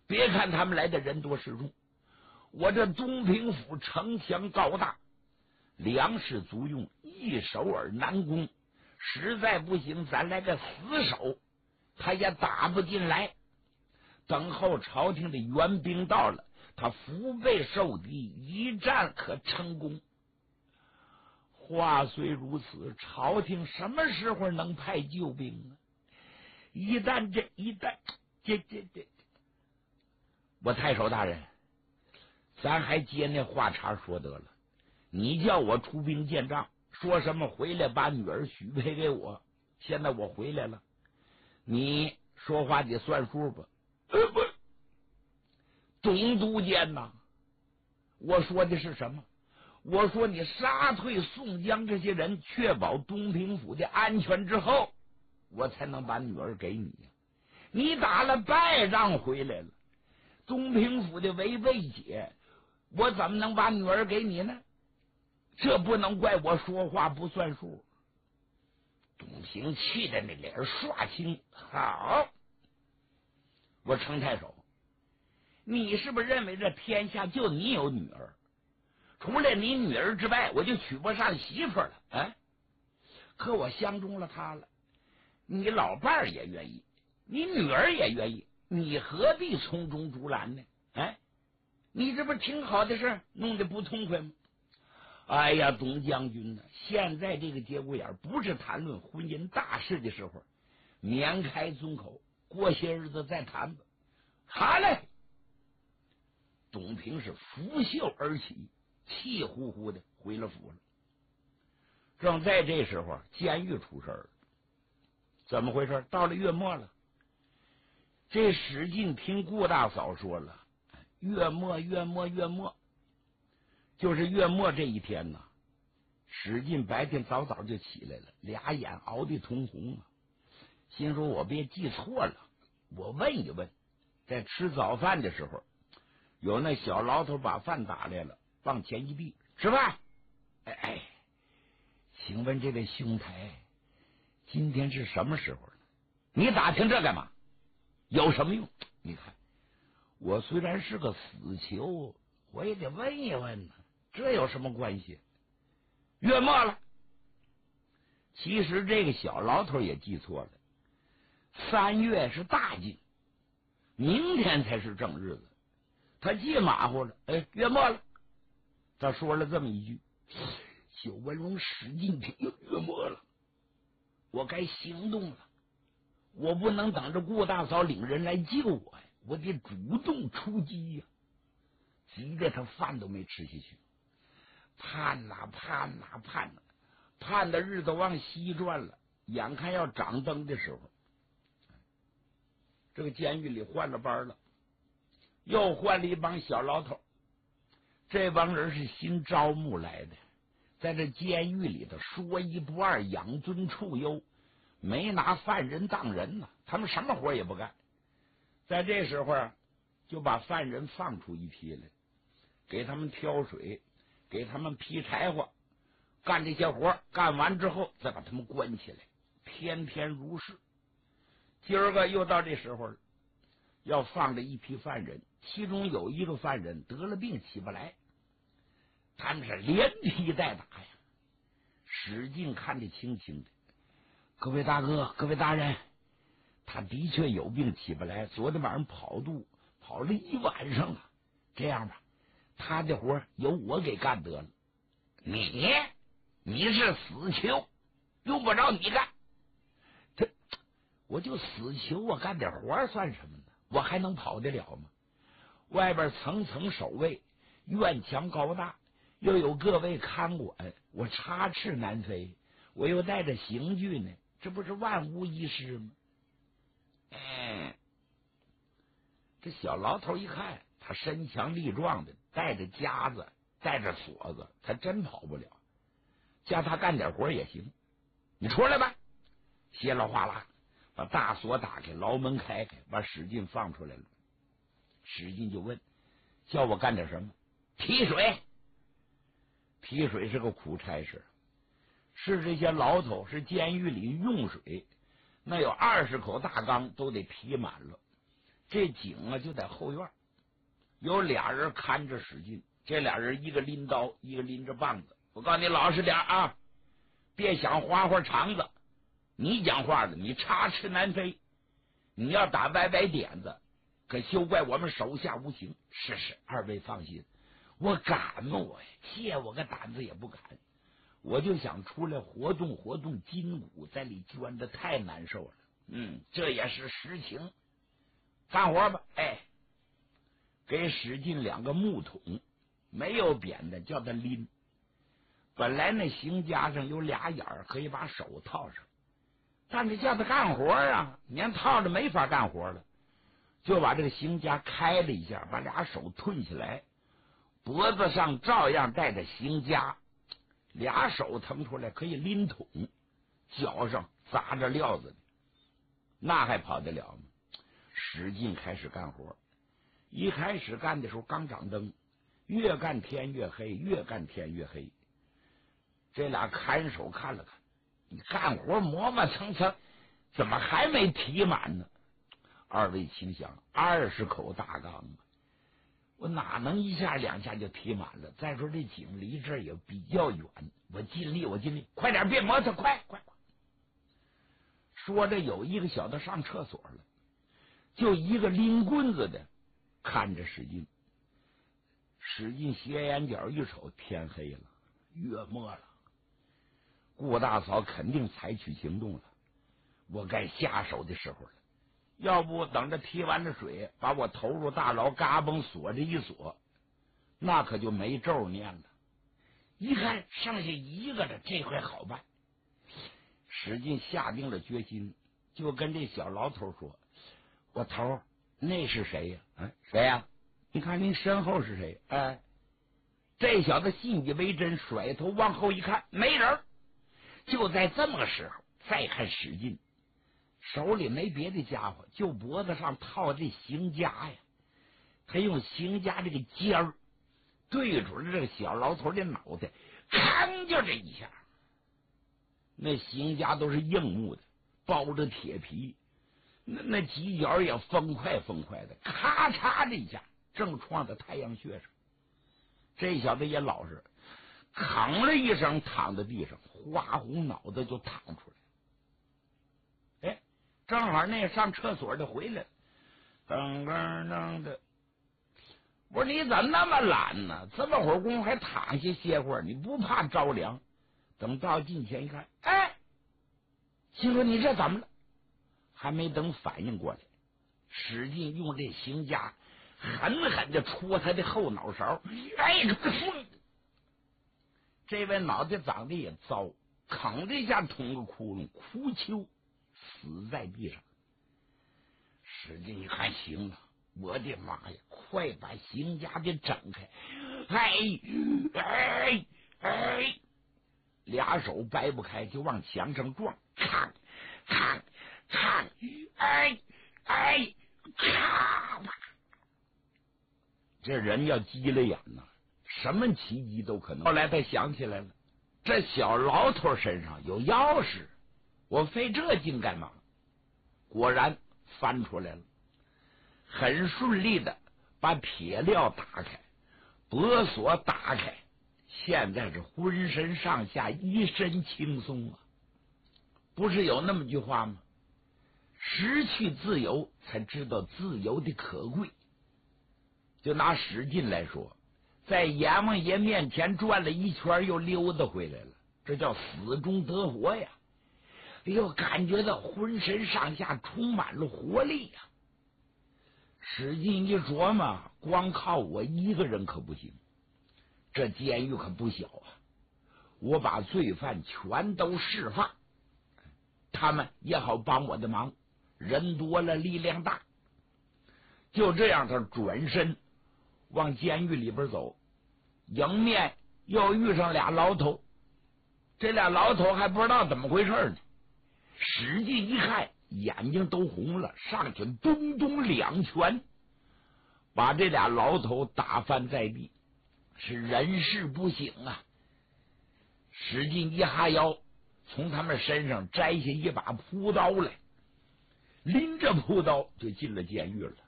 别看他们来的人多势众，我这东平府城墙高大，粮食足用，易守而难攻。实在不行，咱来个死守，他也打不进来。等候朝廷的援兵到了，他腹背受敌，一战可成功。话虽如此，朝廷什么时候能派救兵啊？我太守大人，咱还接那话茬说得了。你叫我出兵见仗，说什么回来把女儿许配给我，现在我回来了，你说话得算数吧？不，总督监呐，我说的是什么？我说你杀退宋江这些人，确保东平府的安全之后，我才能把女儿给你呀。你打了败仗回来了，东平府的围魏解，我怎么能把女儿给你呢？这不能怪我说话不算数。董平气的那脸刷青，好，我程太守，你是不是认为这天下就你有女儿？除了你女儿之外，我就娶不上媳妇了啊！可我相中了她了，你老伴儿也愿意，你女儿也愿意，你何必从中竹篮呢？哎，你这不是挺好的事，弄得不痛快吗？哎呀，董将军呢，现在这个节骨眼不是谈论婚姻大事的时候，免开尊口，过些日子再谈吧。好嘞！董平是拂袖而起，气呼呼的回了府了。正在这时候，监狱出事了。怎么回事？到了月末了，这史进听顾大嫂说了，月末，就是月末这一天呢。史进白天早早就起来了，俩眼熬得通红啊，心说我别记错了，我问一问。在吃早饭的时候，有那小牢头把饭打来了，往前一递，吃饭。哎，请问这位兄台，今天是什么时候呢？你打听这干嘛？有什么用？你看，我虽然是个死囚，我也得问一问呢，这有什么关系？月末了。其实这个小牢头也记错了，3月是大禁，明天才是正日子，他记马虎了。哎，月末了，他说了这么一句。小文龙使劲听，月末了，我该行动了，我不能等着顾大嫂领人来救我呀，我得主动出击呀。急得他饭都没吃下去，盼的日子往西转了，眼看要掌灯的时候，这个监狱里换了班了，又换了一帮小牢头。这帮人是新招募来的，在这监狱里头说一不二，养尊处优，没拿犯人当人呢，他们什么活也不干。在这时候啊，就把犯人放出一批来，给他们挑水，给他们劈柴火，干这些活，干完之后再把他们关起来，天天如是。今儿个又到这时候了，要放着一批犯人，其中有一个犯人得了病起不来，他们是连踢带打呀。史进看得清清的，各位大哥，各位大人，他的确有病起不来，昨天晚上跑肚跑了一晚上了。这样吧，他的活由我给干得了。你是死囚，用不着你干。我就死囚，我干点活算什么呢？我还能跑得了吗？外边层层守卫，院墙高大，又有各位看管，我插翅难飞，我又带着刑具呢，这不是万无一失吗？这小牢头一看，他身强力壮的，带着夹子，带着锁子，他真跑不了。叫他干点活也行，你出来吧。稀里哗啦把大锁打开，牢门开开，把史进放出来了。史进就问，叫我干点什么？提水。提水是个苦差事，是这些牢头，是监狱里用水，那有20口大缸都得提满了。 这井啊就在后院，有俩人看着使劲，这俩人一个拎刀，一个拎着棒子。我告诉你，老实点啊，别想花花肠子。你讲话了，你插翅难飞。你要打歪歪点子，可休怪我们手下无情。是，二位放心，我敢吗？我呀，借我个胆子也不敢。我就想出来活动活动筋骨，在里钻的太难受了。这也是实情。干活吧，给使劲2个木桶，没有扁的，叫他拎。本来那行夹上有俩眼儿，可以把手套上，但是叫他干活啊，连套着没法干活了，就把这个行夹开了一下，把俩手吞起来，脖子上照样带着行夹，俩手腾出来可以拎桶，脚上砸着料子，那还跑得了吗？使劲开始干活。一开始干的时候刚长灯，越干天越黑，越干天越黑。这俩看守看了看，你干活磨磨蹭蹭，怎么还没提满呢？二位请想，20口大缸啊，我哪能一下2下就提满了？再说这井离这儿也比较远，我尽力，快点，别磨蹭，快！说着，有一个小子上厕所了，就一个拎棍子的看着使劲。使劲斜眼角一瞅，天黑了，月末了，顾大嫂肯定采取行动了，我该下手的时候了。要不等着提完了水，把我投入大牢，嘎嘣锁着一锁，那可就没咒念了。一看剩下一个了，这回好办。使劲下定了决心，就跟这小老头说：“我头，那是谁呀？谁呀？你看您身后是谁？”这小子信以为真，甩头往后一看，没人。就在这么个时候，再看使劲，手里没别的家伙，就脖子上套这行夹呀。他用行夹这个尖儿对准了这个小老头的脑袋，吭就这一下。那行夹都是硬木的，包着铁皮，那犄角也风快的，咔嚓的一下，正撞在太阳穴上。这小子也老实，吭了一声，躺在地上，花红脑袋就淌出来。正好那上厕所的回来，噔噔噔的。我说你怎么那么懒呢？这么会儿功夫还躺下歇会儿，你不怕着凉？等到近前一看，心说你这怎么了？还没等反应过来，使劲用这行夹狠狠的戳他的后脑勺。这位脑袋长得也糟，吭这下捅个窟窿，哭秋死在地上。使劲一看，行了，我的妈呀，快把行夹给整开！俩手掰不开，就往墙上撞，咔咔咔，咔吧！这人要急了眼呐，什么奇迹都可能。后来他想起来了，这小老头身上有钥匙，我费这劲干嘛？果然翻出来了，很顺利的把铁镣打开，脖锁打开，现在是浑身上下一身轻松啊！不是有那么句话吗？失去自由才知道自由的可贵。就拿使劲来说，在阎王爷面前转了一圈，又溜达回来了，这叫死中得活呀！感觉到浑身上下充满了活力呀！使劲一琢磨，光靠我一个人可不行，这监狱可不小啊！我把罪犯全都释放，他们也好帮我的忙，人多了力量大。就这样，他转身往监狱里边走，迎面又遇上俩牢头。这俩牢头还不知道怎么回事呢，使劲一看，眼睛都红了，上去咚咚2拳，把这俩牢头打翻在地，是人事不省啊！使劲一哈腰，从他们身上摘下一把朴刀来，拎着朴刀就进了监狱了。